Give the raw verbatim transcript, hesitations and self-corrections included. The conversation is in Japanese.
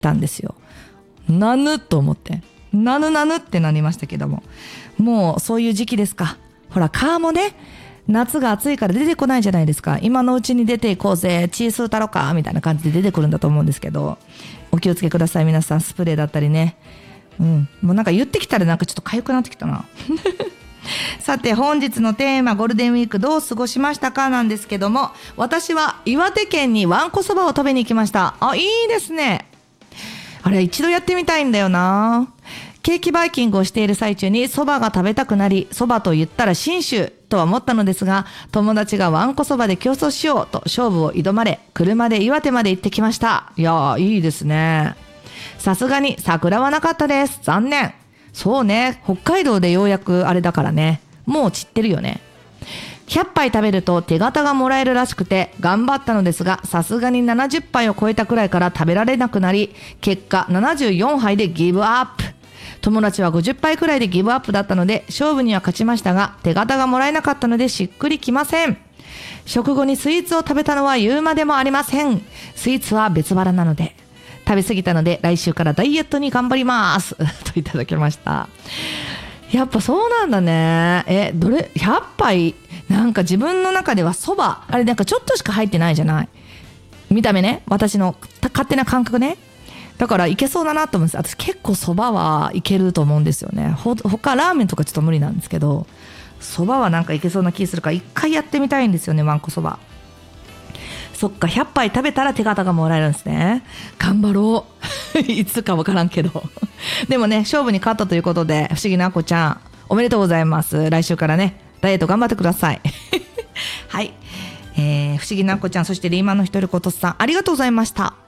たんですよ。なぬと思ってなぬなぬってなりましたけども、もうそういう時期ですか。ほら蚊もね、夏が暑いから出てこないじゃないですか。今のうちに出ていこうぜ、血吸うたろかみたいな感じで出てくるんだと思うんですけど、お気をつけください皆さん。スプレーだったりね、うん、もうなんか言ってきたらなんかちょっと痒くなってきたなさて本日のテーマ、ゴールデンウィークどう過ごしましたかなんですけども、私は岩手県にわんこそばを食べに行きました。あ、いいですね。あれ一度やってみたいんだよな。ケーキバイキングをしている最中にそばが食べたくなり、そばと言ったら信州とは思ったのですが、友達がわんこそばで競争しようと勝負を挑まれ、車で岩手まで行ってきました。いやー、いいですね。さすがに桜はなかったです。残念。そうね、北海道でようやくあれだからね、もう散ってるよね。ひゃっぱい食べると手形がもらえるらしくて頑張ったのですが、さすがにななじゅっぱいを超えたくらいから食べられなくなり、結果ななじゅうよんはいでギブアップ。友達はごじゅっぱいくらいでギブアップだったので勝負には勝ちましたが、手形がもらえなかったのでしっくりきません。食後にスイーツを食べたのは言うまでもありません。スイーツは別腹なので、食べ過ぎたので来週からダイエットに頑張りますといただきました。やっぱそうなんだね。え、どれひゃっぱい、なんか自分の中ではそばあれなんかちょっとしか入ってないじゃない、見た目ね、私の勝手な感覚ね。だからいけそうだなと思うんです。私結構そばはいけると思うんですよね。ほ他ラーメンとかちょっと無理なんですけど、そばはなんかいけそうな気するから一回やってみたいんですよね、わんこそば。そっか、ひゃっぱい食べたら手形がもらえるんですね。頑張ろういつか分からんけどでもね、勝負に勝ったということで、不思議なあこちゃんおめでとうございます。来週からねダイエット頑張ってくださいはい、えー、不思議なあこちゃん、そしてリーマンのひとりことさん、ありがとうございました。